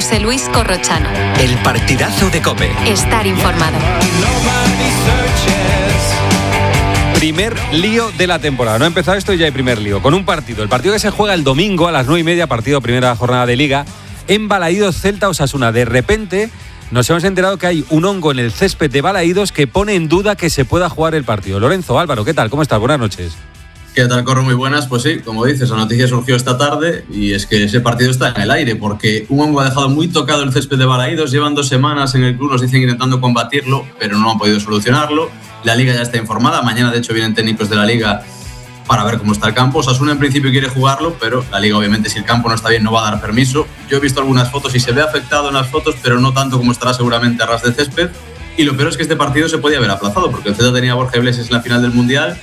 José Luis Corrochano. El partidazo de COPE. Estar informado. Primer lío de la temporada. No ha empezado esto y ya hay primer lío. Con un partido. El partido que se juega el domingo a las 9:30, partido primera jornada de Liga, en Balaídos, Celta Osasuna. De repente nos hemos enterado que hay un hongo en el césped de Balaídos que pone en duda que se pueda jugar el partido. Lorenzo, Álvaro, ¿qué tal? ¿Cómo estás? Buenas noches. ¿Qué tal, Corro? Muy buenas. Pues sí, como dices, la noticia surgió esta tarde y es que ese partido está en el aire porque un hongo ha dejado muy tocado el césped de Balaídos. Llevan 2 semanas en el club, nos dicen, intentando combatirlo, pero no han podido solucionarlo. La Liga ya está informada. Mañana, de hecho, vienen técnicos de la Liga para ver cómo está el campo. Osasuna en principio quiere jugarlo, pero la Liga, obviamente, si el campo no está bien, no va a dar permiso. Yo he visto algunas fotos y se ve afectado en las fotos, pero no tanto como estará seguramente a ras de césped. Y lo peor es que este partido se podía haber aplazado porque el Celta tenía a Borja Iglesias en la final del Mundial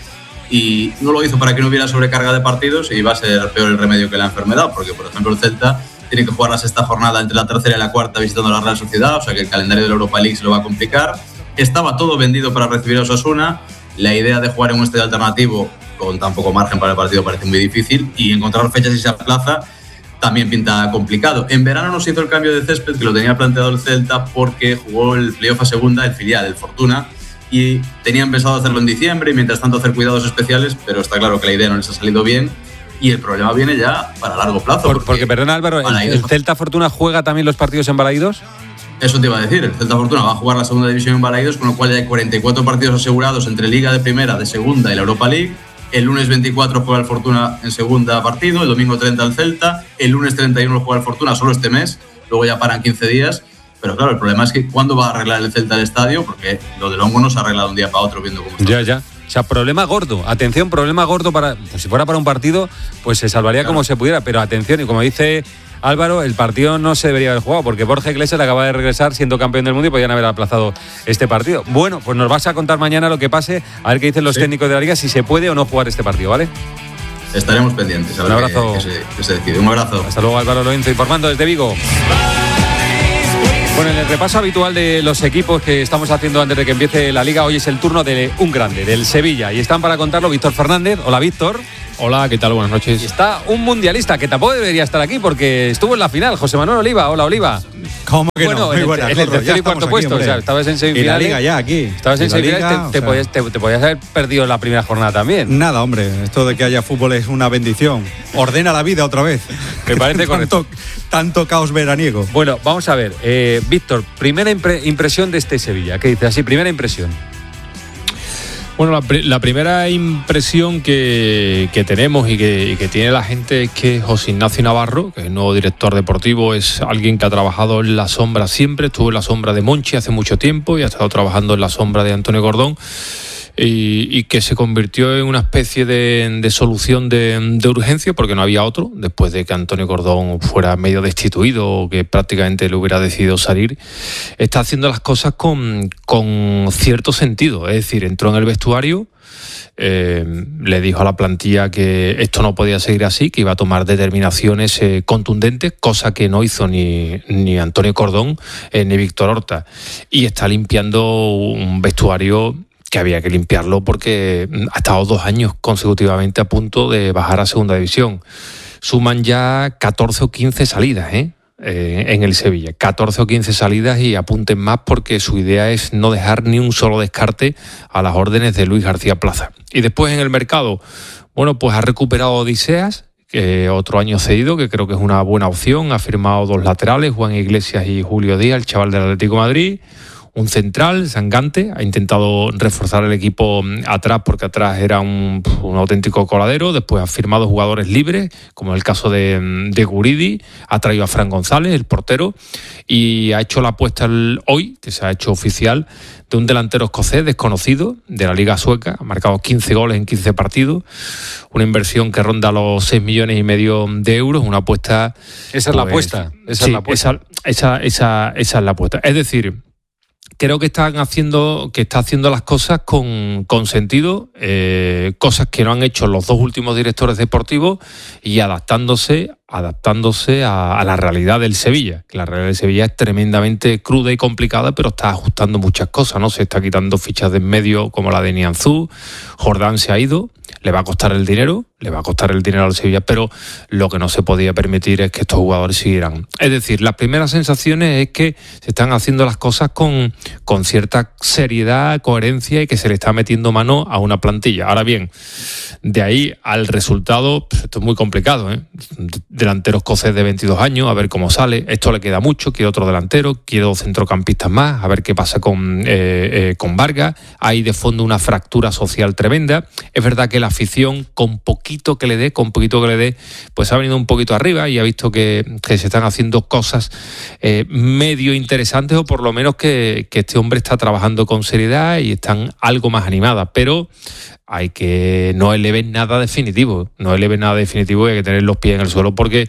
y no lo hizo para que no hubiera sobrecarga de partidos y va a ser peor el remedio que la enfermedad, porque por ejemplo el Celta tiene que jugar la sexta jornada entre la tercera y la cuarta visitando la Real Sociedad, o sea que el calendario de la Europa League se lo va a complicar. Estaba todo vendido para recibir a Osasuna. La idea de jugar en un estadio alternativo con tan poco margen para el partido parece muy difícil y encontrar fechas y se aplaza también pinta complicado. En verano no se hizo el cambio de césped que lo tenía planteado el Celta porque jugó el playoff a segunda, el filial, el Fortuna, y tenían pensado hacerlo en diciembre y mientras tanto hacer cuidados especiales, pero está claro que la idea no les ha salido bien y el problema viene ya para largo plazo. Porque perdona, Álvaro, ¿el Celta Fortuna juega también los partidos en Balaídos? Eso te iba a decir, el Celta Fortuna va a jugar la segunda división en Balaídos, con lo cual ya hay 44 partidos asegurados entre Liga de Primera, de Segunda y la Europa League. El lunes 24 juega el Fortuna en segunda partido, el domingo 30 el Celta, el lunes 31 juega el Fortuna solo este mes, luego ya paran 15 días. Pero claro, el problema es que ¿cuándo va a arreglar el Celta el estadio? Porque lo del hongo no se ha arreglado de un día para otro viendo cómo está. Ya. O sea, problema gordo. Atención, problema gordo para... Pues si fuera para un partido, pues se salvaría como se pudiera. Pero atención, y como dice Álvaro, el partido no se debería haber jugado porque Borja Iglesias acaba de regresar siendo campeón del mundo y podían haber aplazado este partido. Bueno, pues nos vas a contar mañana lo que pase, a ver qué dicen los técnicos de la Liga, si se puede o no jugar este partido, ¿vale? Estaremos pendientes. A ver un abrazo. Que se decide. Un abrazo. Hasta luego, Álvaro Lorenzo, informando desde Vigo. Bueno, en el repaso habitual de los equipos que estamos haciendo antes de que empiece la Liga, hoy es el turno de un grande, del Sevilla. Y están para contarlo Víctor Fernández. Hola, Víctor. Hola, ¿qué tal? Buenas noches. Y está un mundialista que tampoco debería estar aquí porque estuvo en la final, José Manuel Oliva. Hola, Oliva. ¿Cómo que bueno, no? Muy buena, en el tercer y cuarto puesto. O sea, estabas en semifinales. Y la Liga ya aquí. Estabas en semifinales, te podías haber perdido la primera jornada también. Nada, hombre. Esto de que haya fútbol es una bendición. Ordena la vida otra vez. Me parece correcto. Tanto caos veraniego. Bueno, vamos a ver. Víctor, primera impresión de este Sevilla. ¿Qué dices? Así, primera impresión. Bueno, la primera impresión que tenemos y que tiene la gente es que José Ignacio Navarro, que es el nuevo director deportivo, es alguien que ha trabajado en la sombra siempre, estuvo en la sombra de Monchi hace mucho tiempo y ha estado trabajando en la sombra de Antonio Cordón y que se convirtió en una especie de solución de urgencia porque no había otro, después de que Antonio Cordón fuera medio destituido o que prácticamente le hubiera decidido salir. Está haciendo las cosas con cierto sentido, es decir, entró en el vestuario, le dijo a la plantilla que esto no podía seguir así, que iba a tomar determinaciones contundentes, cosa que no hizo ni Antonio Cordón ni Víctor Horta, y está limpiando un vestuario que había que limpiarlo porque ha estado 2 años consecutivamente a punto de bajar a segunda división. Suman ya 14 o 15 salidas en el Sevilla. 14 o 15 salidas y apunten más porque su idea es no dejar ni un solo descarte a las órdenes de Luis García Plaza. Y después en el mercado, bueno, pues ha recuperado Odiseas, otro año cedido, que creo que es una buena opción. Ha firmado 2 laterales, Juan Iglesias y Julio Díaz, el chaval del Atlético de Madrid. Un central, Sangante, ha intentado reforzar el equipo atrás porque atrás era un auténtico coladero. Después ha firmado jugadores libres, como el caso de Guridi, ha traído a Fran González, el portero, y ha hecho la apuesta hoy, que se ha hecho oficial, de un delantero escocés desconocido de la Liga Sueca. Ha marcado 15 goles en 15 partidos, una inversión que ronda los 6,5 millones de euros, una apuesta... Esa es la apuesta. Esa es la apuesta. Es decir, creo que está haciendo las cosas con sentido, cosas que no han hecho los 2 últimos directores deportivos y adaptándose adaptándose a la realidad del Sevilla, que la realidad del Sevilla es tremendamente cruda y complicada, pero está ajustando muchas cosas, ¿no? Se está quitando fichas de en medio como la de Nianzú, Jordán se ha ido, le va a costar el dinero al Sevilla, pero lo que no se podía permitir es que estos jugadores siguieran. Es decir, las primeras sensaciones es que se están haciendo las cosas con cierta seriedad, coherencia y que se le está metiendo mano a una plantilla. Ahora bien, de ahí al resultado, pues esto es muy complicado, ¿eh? Delantero escocés de 22 años, a ver cómo sale. Esto le queda mucho, quiere otro delantero, quiere 2 centrocampistas más, a ver qué pasa con Vargas. Hay de fondo una fractura social tremenda. Es verdad que la afición, con poquito que le dé, pues ha venido un poquito arriba y ha visto que se están haciendo cosas medio interesantes, o por lo menos que este hombre está trabajando con seriedad y están algo más animadas, pero hay que no eleven nada definitivo y hay que tener los pies en el suelo porque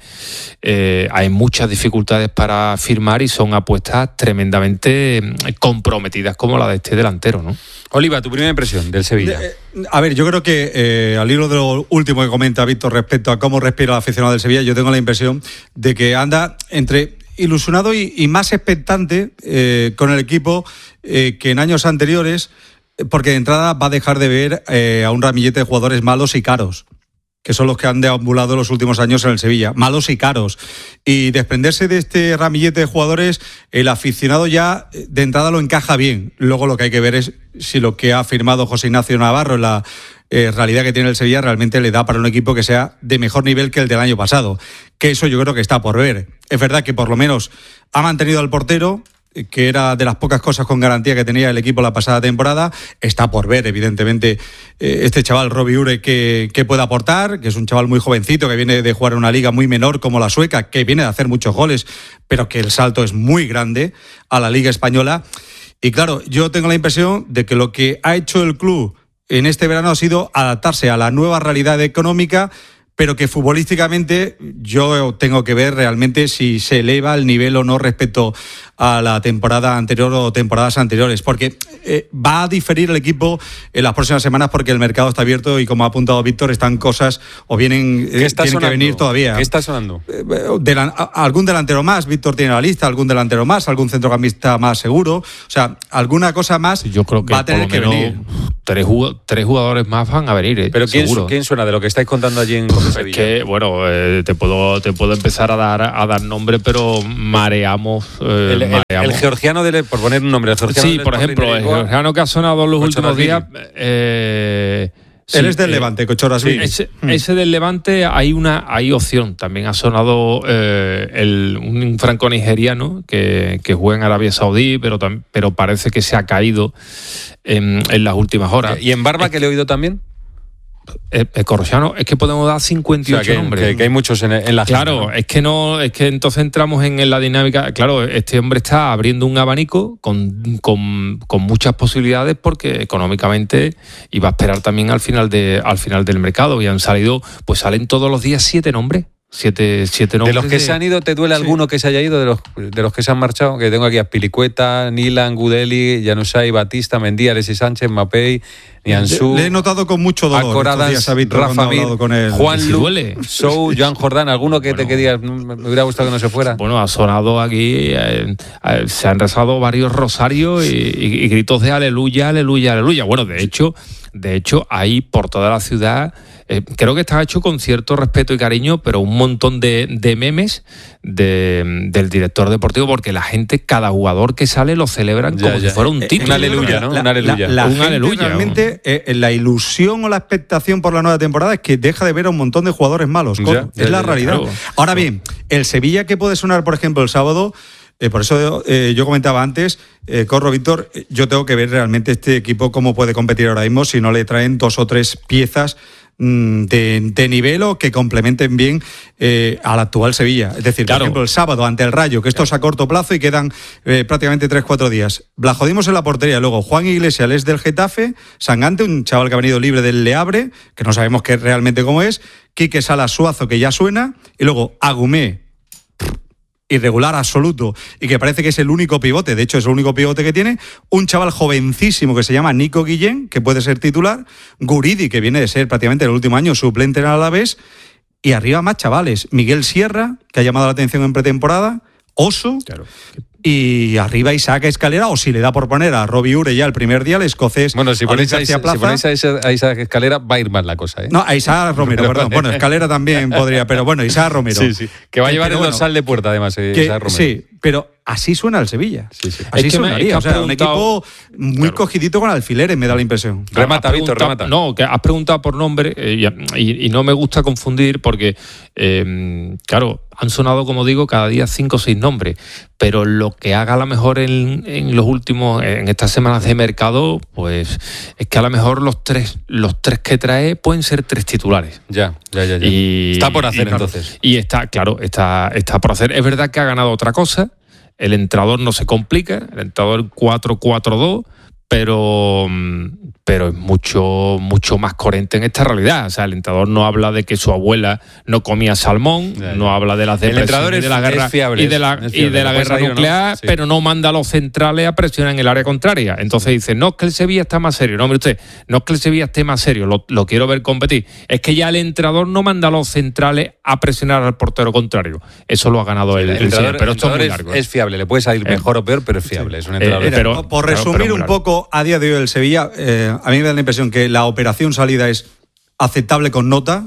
hay muchas dificultades para firmar y son apuestas tremendamente comprometidas como la de este delantero, ¿no? Oliva, tu primera impresión del Sevilla. A ver, yo creo que al hilo de lo último que comenta Víctor respecto a cómo respira el aficionado del Sevilla, yo tengo la impresión de que anda entre ilusionado y más expectante con el equipo que en años anteriores, porque de entrada va a dejar de ver a un ramillete de jugadores malos y caros, que son los que han deambulado los últimos años en el Sevilla, malos y caros. Y desprenderse de este ramillete de jugadores, el aficionado ya de entrada lo encaja bien. Luego lo que hay que ver es si lo que ha firmado José Ignacio Navarro en la realidad que tiene el Sevilla realmente le da para un equipo que sea de mejor nivel que el del año pasado. Que eso yo creo que está por ver. Es verdad que por lo menos ha mantenido al portero, que era de las pocas cosas con garantía que tenía el equipo la pasada temporada. Está por ver, evidentemente, este chaval Robbie Ure que puede aportar, que es un chaval muy jovencito, que viene de jugar en una liga muy menor como la sueca, que viene de hacer muchos goles, pero que el salto es muy grande a la liga española. Y claro, yo tengo la impresión de que lo que ha hecho el club en este verano ha sido adaptarse a la nueva realidad económica, pero que futbolísticamente yo tengo que ver realmente si se eleva el nivel o no respecto a la temporada anterior o temporadas anteriores, porque va a diferir el equipo en las próximas semanas porque el mercado está abierto y, como ha apuntado Víctor, están cosas o vienen tienen que venir todavía. ¿Qué está sonando? Algún delantero más, Víctor tiene la lista, algún delantero más, algún centrocampista más seguro, o sea, alguna cosa más. Yo creo que va a tener que venir. Tres jugadores más van a venir, pero ¿quién suena de lo que estáis contando allí en Sevilla? Es que, bueno, te puedo empezar a dar nombre, pero mareamos. El georgiano, por poner un nombre, el georgiano. Sí, por ejemplo, el georgiano que ha sonado en los últimos días. Sí, él es del Levante, Cochorasvili. Ese del Levante hay opción. También ha sonado un franco-nigeriano que juega en Arabia Saudí, pero parece que se ha caído en las últimas horas. ¿Y en Barba, que le he oído también? Corrochano, es que podemos dar 58 o sea, nombres. Que hay muchos en la Claro, agenda, ¿no? es que entonces entramos en la dinámica. Claro, este hombre está abriendo un abanico con muchas posibilidades, porque económicamente iba a esperar también al final del mercado, y salen todos los días 7 nombres. Siete nombres. De los que se han ido, ¿te duele alguno que se haya ido? De los que se han marchado, que tengo aquí a Pilicueta, Nilan, Gudeli, Januzaj, Batista, Mendy, Alexis Sánchez, Mapei, Nianzú. Le he notado con mucho dolor. Acoradas, Rafa Mir, Juan Lu, Sou, Joan Jordán. ¿Alguno que digas, me hubiera gustado que no se fuera? Bueno, ha sonado aquí, se han rezado varios rosarios y gritos de aleluya, aleluya, aleluya. Bueno, de hecho, ahí por toda la ciudad, creo que está hecho con cierto respeto y cariño, pero un montón de memes del director deportivo, porque la gente, cada jugador que sale lo celebran como si fuera un título. Un aleluya, ¿no? Un aleluya. Un aleluya. Realmente, la ilusión o la expectación por la nueva temporada es que deja de ver a un montón de jugadores malos. Es la realidad. Claro. Ahora bien, el Sevilla, que puede sonar, por ejemplo, el sábado. Por eso yo comentaba antes, Corro, Víctor, yo tengo que ver realmente este equipo cómo puede competir ahora mismo si no le traen 2 o 3 piezas de nivel o que complementen bien al actual Sevilla. Es decir, claro, por ejemplo, el sábado ante el Rayo, que esto es a corto plazo y quedan prácticamente 3-4 días. Blajodimos en la portería, luego Juan Iglesias es del Getafe, Sangante, un chaval que ha venido libre del Le Havre, que no sabemos realmente cómo es, Quique Salas Suazo, que ya suena, y luego Agumé, irregular absoluto, y que parece que es el único pivote, de hecho es el único pivote que tiene, un chaval jovencísimo que se llama Nico Guillén, que puede ser titular, Guridi, que viene de ser prácticamente el último año suplente en el Alavés, y arriba más chavales. Miguel Sierra, que ha llamado la atención en pretemporada, Oso, Claro. y arriba Isaac Escalera, o si le da por poner a Robbie Ure ya el primer día, el escocés. Bueno, si Alex ponéis, García Plaza. a Isaac Escalera, va a ir mal la cosa, ¿eh? No, a Isaac Romero, perdón. Bueno, Escalera también podría, pero bueno, Isaac Romero. Sí. Que va a llevar Pero el bueno, dorsal de puerta, además, Isaac Romero. Sí, pero así suena el Sevilla. Sí. Así Es que sonaría. es que o has sea, un preguntado- equipo muy cogidito con alfileres, me da la impresión. Remata, Has Víctor, preguntado- remata. No, que has preguntado por nombre y no me gusta confundir porque, claro, han sonado, como digo, cada día 5 o 6 nombres, pero lo que haga a lo mejor en los últimos, en estas semanas de mercado, pues es que a lo mejor los tres que trae pueden ser 3 titulares. Ya. Y- Está por hacer, y, claro, entonces. Y está por hacer. Es verdad que ha ganado otra cosa. El entrenador no se complica. El entrenador 4-4-2, pero es mucho más coherente en esta realidad. O sea, el entrenador no habla de que su abuela no comía salmón, Ya. no habla de las El entrenador depresiones y de la es guerra fiable, y de la, es y fiable. de la Lo puedes guerra ahí o no. nuclear, Sí. pero no manda a los centrales a presionar en el área contraria. Entonces dice, no es que el Sevilla está más serio. No, mire usted, no es que el Sevilla esté más serio, lo quiero ver competir. Es que ya el entrenador no manda a los centrales a presionar al portero contrario. Eso lo ha ganado el Sevilla, pero esto es muy largo. Es fiable, le puede salir mejor o peor, pero es fiable. Es un entrenador. Mira, pero- por claro, resumir pero un muy poco, a día de hoy el Sevilla, a mí me da la impresión que la operación salida es aceptable con nota,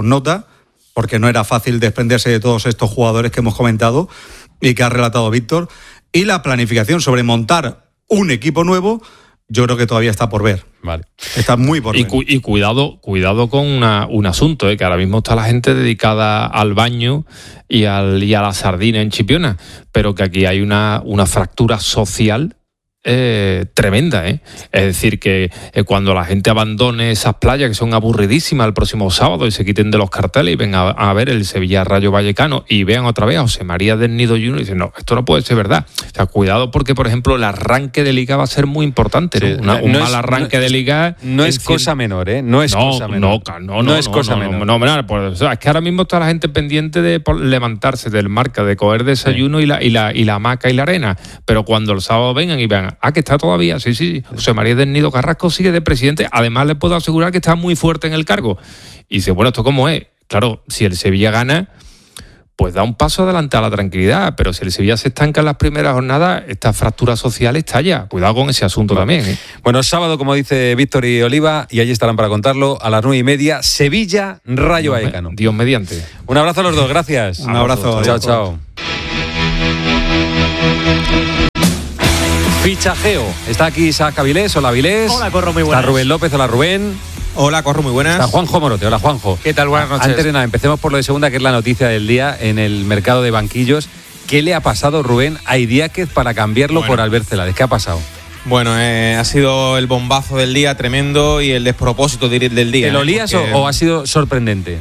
porque no era fácil desprenderse de todos estos jugadores que hemos comentado y que ha relatado Víctor, y la planificación sobre montar un equipo nuevo, yo creo que todavía está por ver. Vale. Está muy por ver. Y cuidado con un asunto, que ahora mismo está la gente dedicada al baño y a la sardina en Chipiona, pero que aquí hay una fractura social tremenda, ¿eh? Es decir, que cuando la gente abandone esas playas que son aburridísimas el próximo sábado y se quiten de los carteles y vengan a ver el Sevilla Rayo Vallecano y vean otra vez a José María del Nido Junior y dicen, no, esto no puede ser verdad. O sea, cuidado porque, por ejemplo, el arranque de Liga va a ser muy importante, ¿no? Sí. Un No mal es- arranque de Liga No es cosa menor, ¿eh? No es cosa menor. No es cosa menor. Pues, o sea, es que ahora mismo está la gente pendiente de levantarse del Marca, de coger desayuno y la hamaca y la arena. Pero cuando el sábado vengan y vean, que está todavía, sí, José María del Nido Carrasco sigue de presidente. Además, le puedo asegurar que está muy fuerte en el cargo. Y dice, bueno, ¿esto cómo es? Claro, si el Sevilla gana, pues da un paso adelante a la tranquilidad. Pero si el Sevilla se estanca en las primeras jornadas, esta fractura social estalla. Cuidado con ese asunto también, ¿eh? Bueno, sábado, como dice Víctor y Oliva, y allí estarán para contarlo, a las 9:30, Sevilla, Rayo Vallecano. Dios mediante. Un abrazo a los dos, gracias. Un abrazo. Chao. Fichajeo. Está aquí Isaac Avilés. Hola, Avilés. Hola, Corro, muy Está buenas. Rubén López. Hola, Rubén. Hola, Corro, muy buenas. Está Juanjo Morote. Hola, Juanjo. ¿Qué tal? Buenas noches. Antes de nada, empecemos por lo de segunda, que es la noticia del día en el mercado de banquillos. ¿Qué le ha pasado, Rubén, a Idiáquez para cambiarlo por Albert Celades? ¿Qué ha pasado? Bueno, ha sido el bombazo del día tremendo y el despropósito del día. ¿Te lo lías Porque, o ha sido sorprendente?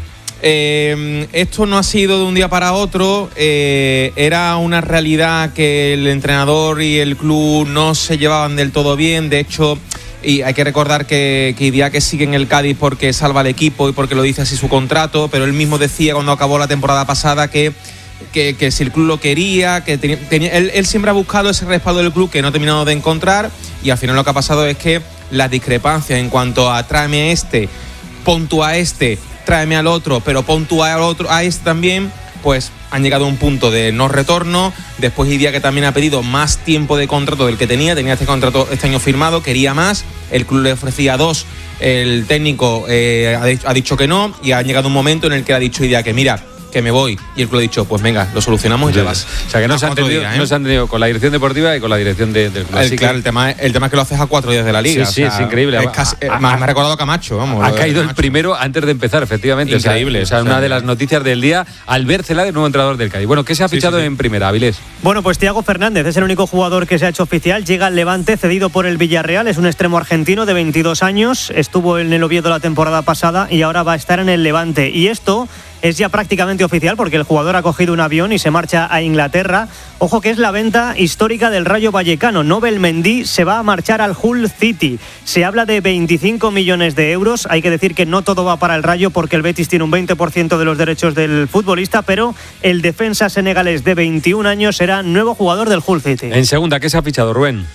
esto no ha sido de un día para otro, era una realidad que el entrenador y el club no se llevaban del todo bien. De hecho, y hay que recordar que Idiáquez sigue en el Cádiz porque salva al equipo y porque lo dice así su contrato, pero él mismo decía cuando acabó la temporada pasada que si el club lo quería, que él siempre ha buscado ese respaldo del club que no ha terminado de encontrar, y al final lo que ha pasado es que las discrepancias en cuanto a tráeme a este, pon tú a este, tráeme al otro, pero pon tú al otro, a este también, pues han llegado a un punto de no retorno. Después Idiáquez también ha pedido más tiempo de contrato del que tenía este contrato este año firmado, quería más, el club le ofrecía 2, el técnico ha dicho que no, y ha llegado un momento en el que ha dicho Idiáquez, mira, que me voy, y el club ha dicho, pues venga, lo solucionamos y te vas. O sea, que no se han entendido con la dirección deportiva y con la dirección del club. Claro, el tema es que lo haces a 4 días de la liga. Sí, es increíble. Me ha recordado a Camacho, vamos. Ha caído el primero antes de empezar, efectivamente. Increíble. O sea, una de las noticias del día, Albert Celades, nuevo entrenador del Cádiz. Bueno, ¿qué se ha fichado en primera, Avilés? Bueno, pues Thiago Fernández es el único jugador que se ha hecho oficial. Llega al Levante, cedido por el Villarreal. Es un extremo argentino de 22 años. Estuvo en el Oviedo la temporada pasada y ahora va a estar en el Levante. Y esto es ya prácticamente oficial porque el jugador ha cogido un avión y se marcha a Inglaterra. Ojo que es la venta histórica del Rayo Vallecano. Nobel Mendy se va a marchar al Hull City. Se habla de 25 millones de euros. Hay que decir que no todo va para el Rayo porque el Betis tiene un 20% de los derechos del futbolista, pero el defensa senegalés de 21 años será nuevo jugador del Hull City. En segunda, ¿qué se ha fichado, Rubén?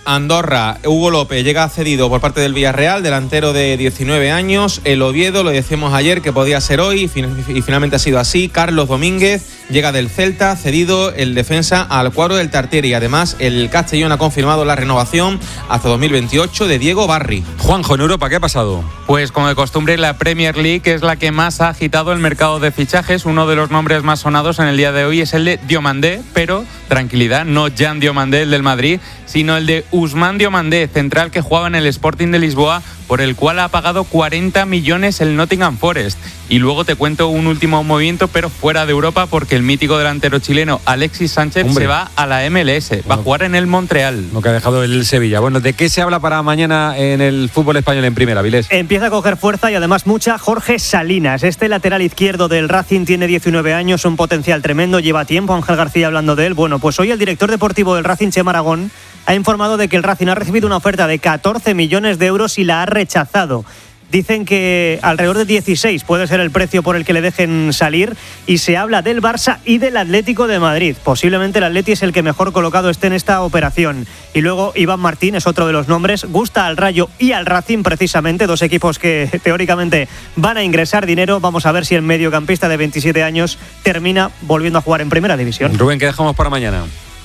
Andorra, Hugo López llega cedido por parte del Villarreal, delantero de 19 años. El Oviedo, lo decíamos ayer que podía ser hoy y finalmente ha sido así. Carlos Domínguez llega del Celta, cedido el defensa al cuadro del Tartiere. Y además el Castellón ha confirmado la renovación hasta 2028 de Diego Barri. Juanjo, en Europa, ¿qué ha pasado? Pues como de costumbre, la Premier League es la que más ha agitado el mercado de fichajes. Uno de los nombres más sonados en el día de hoy es el de Diomandé, pero tranquilidad, no Jan Diomandé, el del Madrid, sino el de Ousmane Diomandé, central que jugaba en el Sporting de Lisboa, por el cual ha pagado 40 millones el Nottingham Forest. Y luego te cuento un último movimiento, pero fuera de Europa, porque el mítico delantero chileno Alexis Sánchez se va a la MLS, va a jugar en el Montreal. Lo que ha dejado el Sevilla. Bueno, ¿de qué se habla para mañana en el fútbol español en primera, Vilés? Empieza a coger fuerza y además mucha Jorge Salinas. Este lateral izquierdo del Racing tiene 19 años, un potencial tremendo, lleva tiempo Ángel García hablando de él. Bueno, pues hoy el director deportivo del Racing, Chema Aragón, ha informado de que el Racing ha recibido una oferta de 14 millones de euros y la ha rechazado. Dicen que alrededor de 16 puede ser el precio por el que le dejen salir, y se habla del Barça y del Atlético de Madrid. Posiblemente el Atleti es el que mejor colocado esté en esta operación. Y luego Iván Martín es otro de los nombres. Gusta al Rayo y al Racing precisamente, dos equipos que teóricamente van a ingresar dinero. Vamos a ver si el mediocampista de 27 años termina volviendo a jugar en primera división. Rubén, ¿qué dejamos para mañana?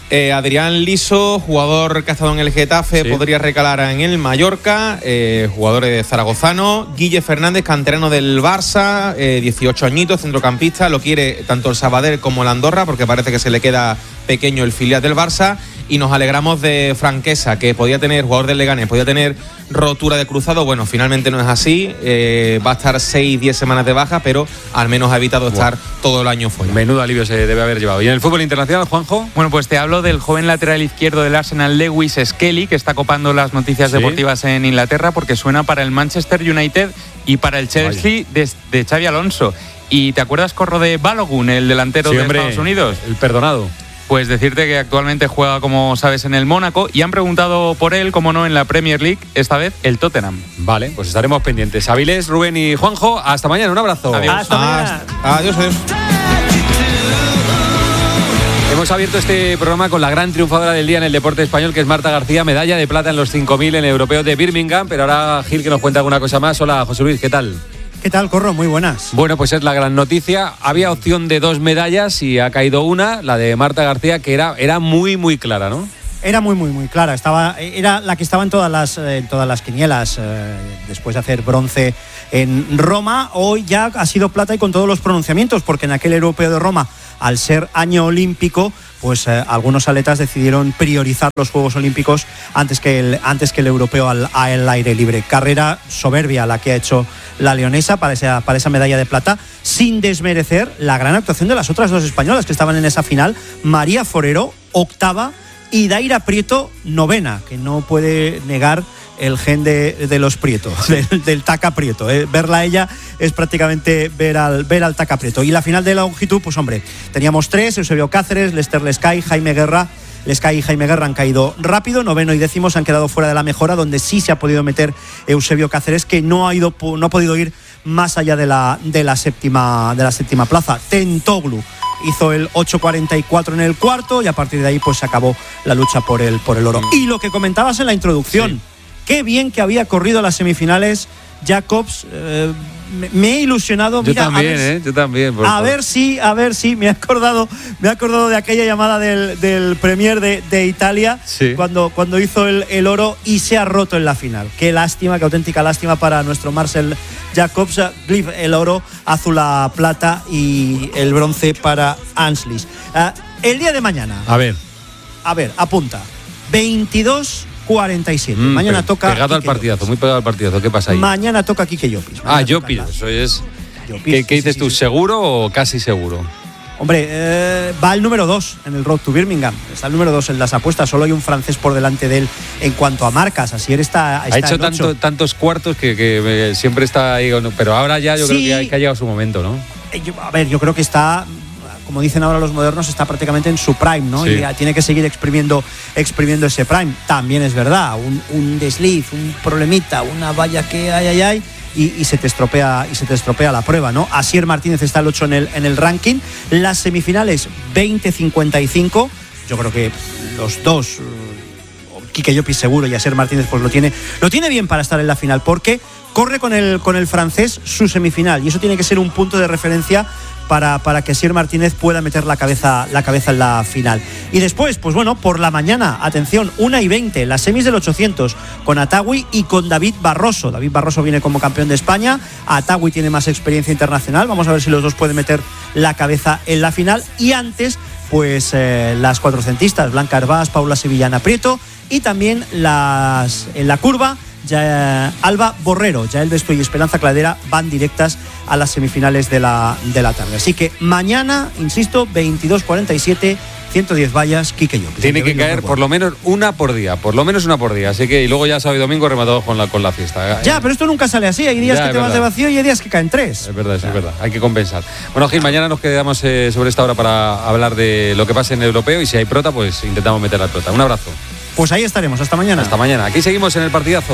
Adrián Liso, jugador que ha estado en el Getafe, sí, podría recalar en el Mallorca, jugador zaragozano. Guille Fernández, canterano del Barça, 18 añitos, centrocampista, lo quiere tanto el Sabadell como el Andorra, porque parece que se le queda pequeño el filial del Barça. Y nos alegramos de Franquesa, que podía tener, jugador del Leganés, podía tener rotura de cruzado. Bueno, finalmente no es así, va a estar 6-10 semanas de baja, pero al menos ha evitado estar todo el año fuera. Menudo alivio se debe haber llevado. ¿Y en el fútbol internacional, Juanjo? Bueno, pues te hablo del joven lateral izquierdo del Arsenal, Lewis Skelly, que está copando las noticias deportivas en Inglaterra, porque suena para el Manchester United y para el Chelsea de Xabi Alonso. ¿Y te acuerdas, Corro, de Balogun, el delantero de Estados Unidos? El perdonado. Pues decirte que actualmente juega, como sabes, en el Mónaco, y han preguntado por él, como no, en la Premier League, esta vez el Tottenham. Vale, pues estaremos pendientes. Avilés, Rubén y Juanjo, hasta mañana, un abrazo. Adiós. Hasta mañana. Adiós. Hemos abierto este programa con la gran triunfadora del día en el deporte español, que es Marta García, medalla de plata en los 5.000 en el Europeo de Birmingham, pero ahora Gil, que nos cuenta alguna cosa más. Hola, José Luis, ¿qué tal? ¿Qué tal, Corro? Muy buenas. Bueno, pues es la gran noticia. Había opción de 2 medallas y ha caído una, la de Marta García, que era muy, muy clara, ¿no? Era muy clara. Era la que estaba en todas las quinielas. Después de hacer bronce en Roma, hoy ya ha sido plata y con todos los pronunciamientos, porque en aquel Europeo de Roma, al ser año olímpico, pues algunos atletas decidieron priorizar los Juegos Olímpicos antes que el europeo al aire libre. Carrera soberbia la que ha hecho la leonesa para esa medalla de plata, sin desmerecer la gran actuación de las otras dos españolas que estaban en esa final. María Forero, octava, y Daira Prieto, novena, que no puede negar el gen de los Prieto, del Taca Prieto. Verla a ella es prácticamente ver al Taca Prieto. Y la final de la longitud, pues hombre, teníamos 3, Eusebio Cáceres, Lester Lescay, Jaime Guerra. Lescay y Jaime Guerra han caído rápido, 9º y 10º se han quedado fuera de la mejora, donde sí se ha podido meter Eusebio Cáceres, que no ha podido ir más allá de la séptima plaza. Tentoglu hizo el 8.44 en el cuarto, y a partir de ahí pues se acabó la lucha por el oro. Y lo que comentabas en la introducción, sí, qué bien que había corrido las semifinales Jacobs. Me he ilusionado. Yo también. A ver si me he acordado de aquella llamada del Premier de Italia, sí, cuando hizo el oro y se ha roto en la final. Qué lástima, qué auténtica lástima para nuestro Marcel Jacobs. Cliff el oro, Azul la plata y el bronce para Anslis. El día de mañana. A ver, apunta. 22:47. Mañana toca. Pegado al partidazo, muy pegado al partidazo. ¿Qué pasa ahí? Mañana toca Quique Llopis. Llopis, eso es. Llopis, ¿Qué dices tú? Sí. ¿Seguro o casi seguro? Hombre, va el número 2 en el Road to Birmingham. Está el número 2 en las apuestas. Solo hay un francés por delante de él en cuanto a marcas. Así está ha hecho tantos cuartos que siempre está ahí. Pero ahora ya yo creo que ha llegado su momento, ¿no? Yo creo que está, como dicen ahora los modernos, está prácticamente en su prime, ¿no? Sí. Y tiene que seguir exprimiendo ese prime. También es verdad, un desliz, un problemita, una valla que hay y se te estropea la prueba, ¿no? Asier Martínez está el 8 en el ranking. Las semifinales 20:55. Yo creo que los dos Quique Llopis seguro, y Asier Martínez pues lo tiene bien para estar en la final, porque corre con el francés su semifinal, y eso tiene que ser un punto de referencia para que Asier Martínez pueda meter la cabeza en la final. Y después, pues bueno, por la mañana, atención, 1:20, las semis del 800, con Atawi y con David Barroso. David Barroso viene como campeón de España, Atawi tiene más experiencia internacional, vamos a ver si los dos pueden meter la cabeza en la final. Y antes, pues las cuatrocentistas, Blanca Hervás, Paula Sevillana Prieto, y también en la curva, ya Alba Borrero, Yael Bestoy y Esperanza Cladera van directas a las semifinales de la tarde. Así que mañana, insisto, 22:47, 110 vallas, Quique Llopis. Tiene que caer por lo menos una por día. Así que, y luego ya sábado y domingo rematados con la fiesta. Ya, pero esto nunca sale así. Hay días que te vas de vacío y hay días que caen 3. Es verdad, es verdad. Hay que compensar. Bueno, Gil, mañana nos quedamos sobre esta hora para hablar de lo que pasa en el europeo, y si hay prota, pues intentamos meter la prota. Un abrazo. Pues ahí estaremos, hasta mañana. Hasta mañana. Aquí seguimos en el partidazo.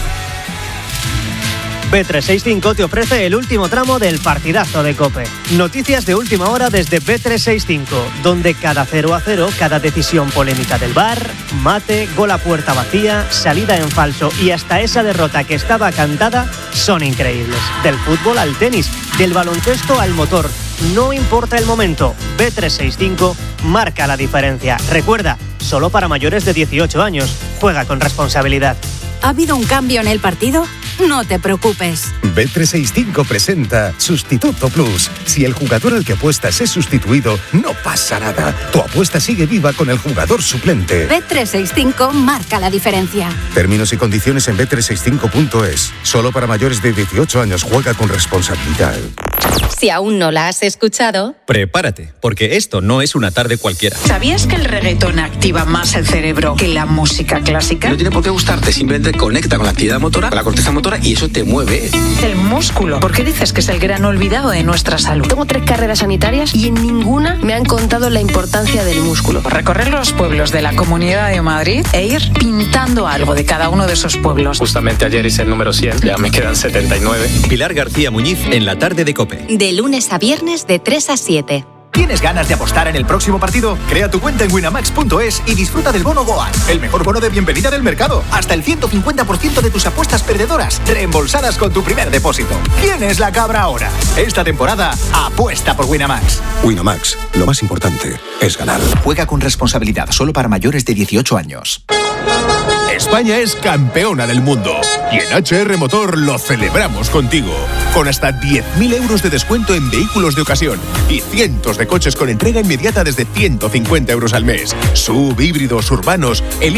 Bet365 te ofrece el último tramo del partidazo de COPE. Noticias de última hora desde Bet365, donde cada 0-0, cada decisión polémica del VAR, mate, gol a puerta vacía, salida en falso y hasta esa derrota que estaba cantada son increíbles. Del fútbol al tenis, del baloncesto al motor. No importa el momento, Bet365 marca la diferencia. Recuerda, solo para mayores de 18 años. Juega con responsabilidad. ¿Ha habido un cambio en el partido? No te preocupes. Bet365 presenta Sustituto Plus. Si el jugador al que apuestas es sustituido, no pasa nada. Tu apuesta sigue viva con el jugador suplente. Bet365 marca la diferencia. Términos y condiciones en bet365.es. Solo para mayores de 18 años. Juega con responsabilidad. Si aún no la has escuchado, prepárate, porque esto no es una tarde cualquiera. ¿Sabías que el reggaetón activa más el cerebro que la música clásica? No tiene por qué gustarte, simplemente conecta con la actividad motora, con la corteza motora, y eso te mueve. El músculo. ¿Por qué dices que es el gran olvidado de nuestra salud? Tengo 3 carreras sanitarias y en ninguna me han contado la importancia del músculo. Recorrer los pueblos de la Comunidad de Madrid e ir pintando algo de cada uno de esos pueblos. Justamente ayer hice el número 100, ya me quedan 79. Pilar García Muñiz en la tarde de COPE. de lunes a viernes de 3 a 7. ¿Tienes ganas de apostar en el próximo partido? Crea tu cuenta en winamax.es y disfruta del bono Goal, el mejor bono de bienvenida del mercado. Hasta el 150% de tus apuestas perdedoras reembolsadas con tu primer depósito. ¿Quién es la cabra ahora? Esta temporada, apuesta por Winamax. Winamax, lo más importante es ganar. Juega con responsabilidad, solo para mayores de 18 años. España es campeona del mundo y en HR Motor lo celebramos contigo. Con hasta 10.000 euros de descuento en vehículos de ocasión y cientos de coches con entrega inmediata desde 150 euros al mes. SUV, híbridos, urbanos, elige